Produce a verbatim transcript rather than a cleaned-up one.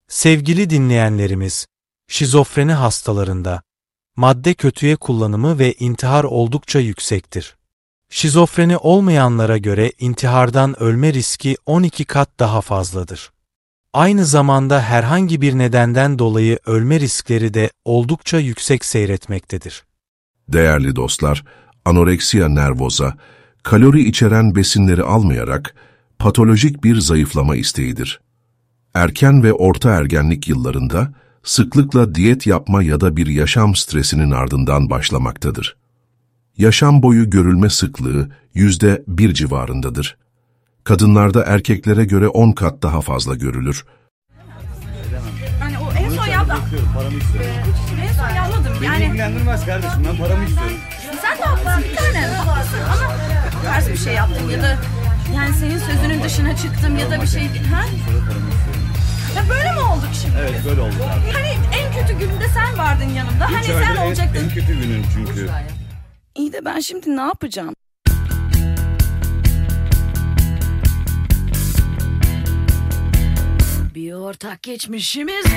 Sevgili dinleyenlerimiz, şizofreni hastalarında madde kötüye kullanımı ve intihar oldukça yüksektir. Şizofreni olmayanlara göre intihardan ölme riski on iki kat daha fazladır. Aynı zamanda herhangi bir nedenden dolayı ölme riskleri de oldukça yüksek seyretmektedir. Değerli dostlar, anoreksiya nervoza, kalori içeren besinleri almayarak patolojik bir zayıflama isteğidir. Erken ve orta ergenlik yıllarında sıklıkla diyet yapma ya da bir yaşam stresinin ardından başlamaktadır. Yaşam boyu görülme sıklığı yüzde bir civarındadır. Kadınlarda erkeklere göre on kat daha fazla görülür. Hani o en son yaptım. Paramı istiyorum. En son yapmadım Beni yani. ilgilendirmez kardeşim, ben paramı istiyorum. Sen de haklısın bir tane. Haklısın ama ters bir şey yaptım ya da yani senin sözünün dışına çıktım ya da bir şey. Ha? Sonra paramı istiyorum. Ya böyle mi olduk şimdi? Evet, böyle oldu abi. Hani en kötü gününde sen vardın yanımda. Hani Hiç öyle sen en- olacaktın. En kötü günün çünkü. İyi de ben şimdi ne yapacağım? Bir ortak geçmişimiz var.